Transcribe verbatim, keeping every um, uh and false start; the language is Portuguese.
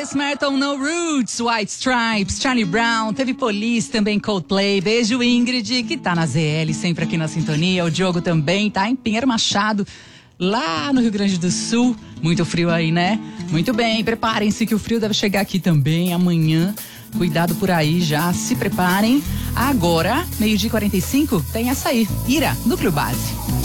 Chris Martin, No Roots, White Stripes, Charlie Brown, teve Police, também Coldplay. Beijo, Ingrid, que tá na Z L, sempre aqui na sintonia. O Diogo também tá em Pinheiro Machado, lá no Rio Grande do Sul. Muito frio aí, né? Muito bem, preparem-se que o frio deve chegar aqui também amanhã. Cuidado por aí já, se preparem. Agora, meio-dia e quarenta e cinco, tem essa aí, Ira, Núcleo Base.